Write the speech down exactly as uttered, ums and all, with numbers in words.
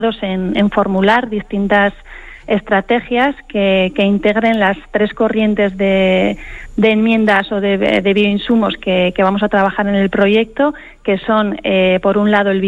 en, en formular distintas estrategias que, que integren las tres corrientes de, de enmiendas o de, de bioinsumos que, que vamos a trabajar en el proyecto, que son, eh, por un lado, el